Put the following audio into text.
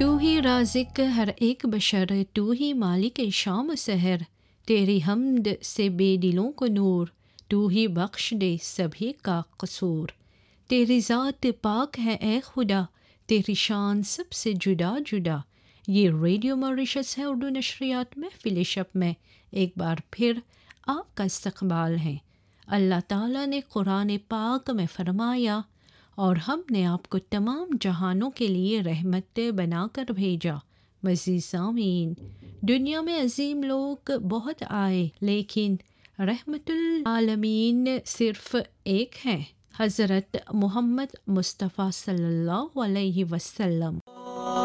तू ही राज़िक हर एक बशर, तू ही मालिक शाम सहर, तेरी हमद से बेदिलों को नूर, तू ही बख्श दे सभी का कसूर। तेरी ज़ात पाक है ए खुदा, तेरी शान सबसे जुदा जुदा। ये रेडियो मॉरिशस है उर्दू नशरियात में फ़िलिशप में एक बार फिर आपका इस्तकबाल है। अल्लाह ताला ने कुरान पाक में फ़रमाया, और हमने आपको तमाम जहानों के लिए रहमत बनाकर भेजा। मज़ीद सामीन, दुनिया में अजीम लोग बहुत आए, लेकिन रहमतुल आलमीन सिर्फ़ एक हैं, हज़रत मोहम्मद मुस्तफ़ा सल्लल्लाहु अलैहि वसल्लम।